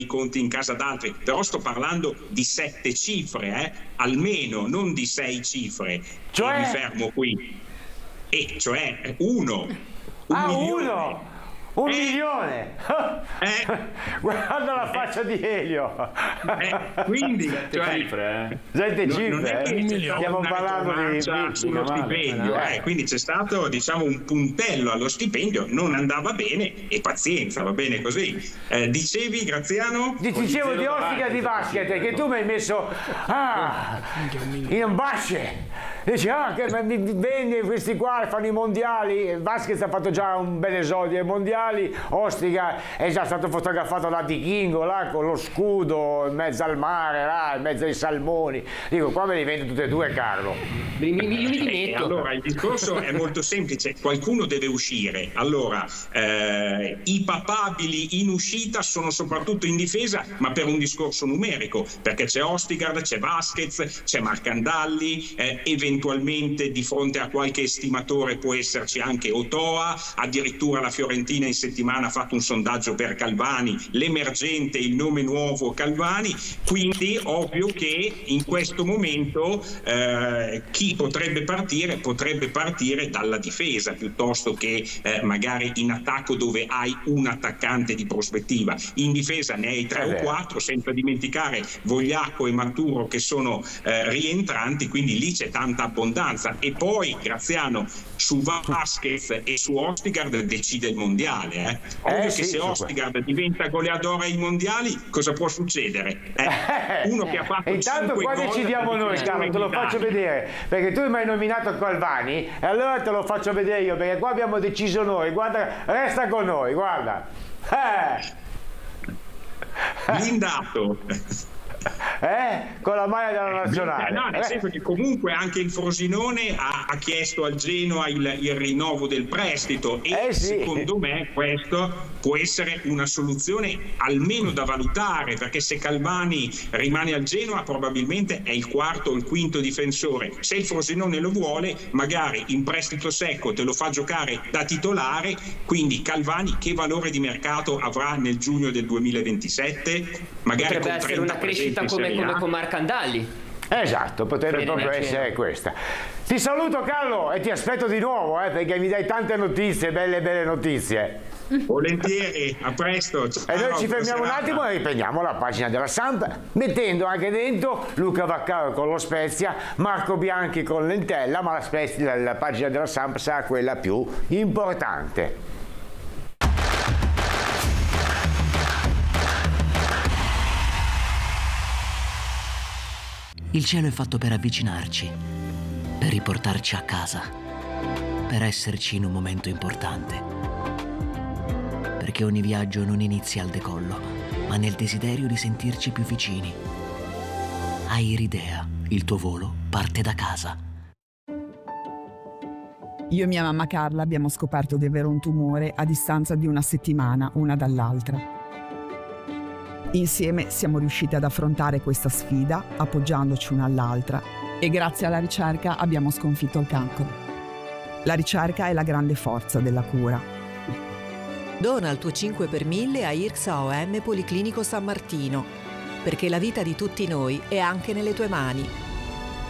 i conti in casa d'altri, però sto parlando di 7 cifre, almeno, non di 6 cifre. Cioè? E mi fermo qui. E cioè un milione. Un milione! Guarda la faccia di Elio! Quindi, cifre, non è che stiamo parlando di sullo stipendio, quindi c'è stato, diciamo, un puntello allo stipendio, non andava bene e pazienza, va bene così. Dicevi, Graziano? Dicevo di Ostica di basket, che tu mi hai messo in un basce. Dici, che mi vende questi qua, fanno i mondiali. Vasquez ha fatto già un bel esordio ai mondiali. Ostica è già stato fotografato da Tichingo là con lo scudo in mezzo al mare, là, in mezzo ai salmoni. Dico, qua me li vende tutte e due, Carlo. Io mi dimetto. Allora, il discorso è molto semplice: qualcuno deve uscire. Allora, i papabili in uscita sono soprattutto in difesa, ma per un discorso numerico, perché c'è Ostigard, c'è Vasquez, c'è Marcandalli, eventualmente di fronte a qualche estimatore può esserci anche Otoa, addirittura la Fiorentina in settimana ha fatto un sondaggio per Calvani, l'emergente, il nome nuovo Calvani, quindi ovvio che in questo momento chi potrebbe partire dalla difesa piuttosto che magari in attacco dove hai un attaccante di prospettiva. In difesa ne hai 3 o 4, senza dimenticare Vogliacco e Maturo che sono rientranti, quindi lì c'è tanta abbondanza. E poi, Graziano, su Vasquez e su Ostigard decide il mondiale. Ovvio che se Ostigard diventa goleador ai mondiali, cosa può succedere? Uno che ha fatto intanto qua decidiamo noi, Carlo, te lo faccio vedere, perché tu mi hai nominato Calvani e allora te lo faccio vedere io, perché qua abbiamo deciso noi. Guarda, resta con noi, guarda. Blindato. Con la maglia della nazionale. No, nel senso che comunque anche il Frosinone ha chiesto al Genoa il rinnovo del prestito e secondo me questo può essere una soluzione almeno da valutare, perché se Calvani rimane al Genoa probabilmente è il quarto o il quinto difensore. Se il Frosinone lo vuole, magari in prestito secco te lo fa giocare da titolare, quindi Calvani che valore di mercato avrà nel giugno del 2027? Magari potrebbe essere una crescita come con Marcandalli. Esatto, potrebbe proprio essere questa. Ti saluto, Carlo, e ti aspetto di nuovo, perché mi dai tante notizie, belle notizie. Volentieri, a presto. Ciao, e noi ci fermiamo un attimo e riprendiamo la pagina della Samp, mettendo anche dentro Luca Vaccaro con lo Spezia, Marco Bianchi con l'Entella, ma la pagina della Samp sarà quella più importante. Il cielo è fatto per avvicinarci, per riportarci a casa, per esserci in un momento importante. Perché ogni viaggio non inizia al decollo, ma nel desiderio di sentirci più vicini. Airidea, il tuo volo parte da casa. Io e mia mamma Carla abbiamo scoperto di avere un tumore a distanza di una settimana una dall'altra. Insieme siamo riusciti ad affrontare questa sfida, appoggiandoci una all'altra, e grazie alla ricerca abbiamo sconfitto il cancro. La ricerca è la grande forza della cura. Dona il tuo 5 per 1000 a IRCSA OM Policlinico San Martino, perché la vita di tutti noi è anche nelle tue mani.